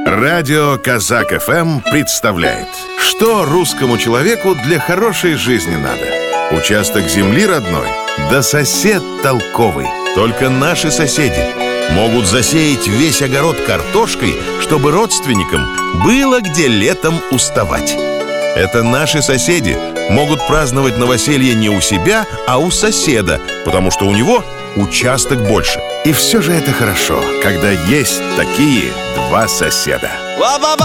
Радио Казак ФМ представляет, что русскому человеку для хорошей жизни надо. Участок земли родной, да сосед толковый. Только наши соседи могут засеять весь огород картошкой, чтобы родственникам было где летом уставать. Это наши соседи могут праздновать новоселье не у себя, а у соседа, потому что у него участок больше. И все же это хорошо, когда есть такие два соседа.